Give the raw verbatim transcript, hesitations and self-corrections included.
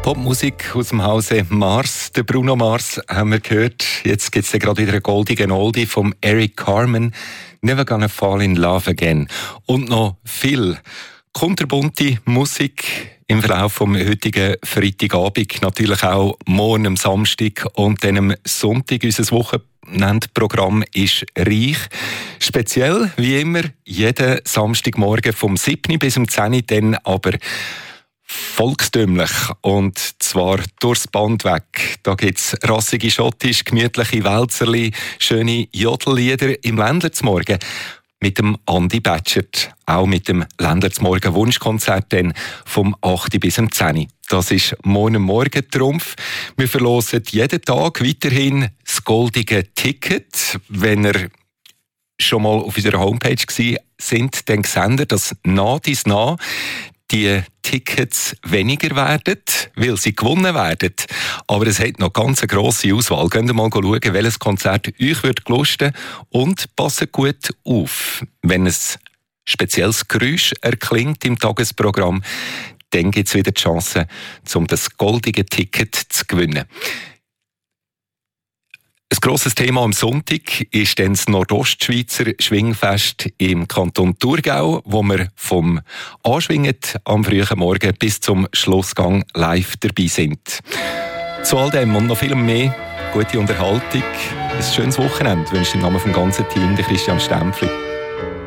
Popmusik aus dem Hause Mars. Der Bruno Mars haben wir gehört. Jetzt gibt es gerade wieder einen goldigen Oldie vom Eric Carmen. Never Gonna Fall in Love Again. Und noch viel kunterbunte Musik im Verlauf vom heutigen Freitagabend. Natürlich auch morgen am Samstag und dann am Sonntag. Unser Wochenendprogramm ist reich. Speziell, wie immer, jeden Samstagmorgen vom siebten bis zum zehnten dann aber volkstümlich, und zwar durchs Band weg. Da gibt es rassige Schottisch, gemütliche Wälzerli, schöne Jodellieder im Ländlersmorgen mit dem Andi Batschert, auch mit dem Ländlersmorgen Wunschkonzert dann vom achten bis zum zehnten. Das ist morgen Morgen Trumpf. Wir verlosen jeden Tag weiterhin das goldige Ticket. Wenn ihr schon mal auf unserer Homepage gewesen sind, dann seht ihr, dass nah dies nah die Tickets weniger werden, weil sie gewonnen werden. Aber es hat noch ganz eine grosse Auswahl. Geht mal schauen, welches Konzert euch wird gelusten, und passt gut auf. Wenn ein spezielles Geräusch erklingt im Tagesprogramm, dann gibt es wieder die Chance, um das goldige Ticket zu gewinnen. Ein grosses Thema am Sonntag ist dann das Nordostschweizer Schwingfest im Kanton Thurgau, wo wir vom Anschwingen am frühen Morgen bis zum Schlussgang live dabei sind. Zu all dem und noch viel mehr gute Unterhaltung. Ein schönes Wochenende wünsche ich im Namen vom ganzen Team, der Christian Stempfli.